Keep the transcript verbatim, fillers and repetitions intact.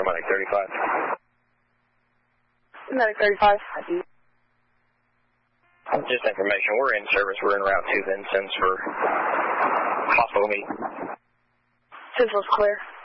Medic thirty-five. Medic thirty-five. Just information, we're in service. We're en route to Vincennes for hospital meet. Central's clear.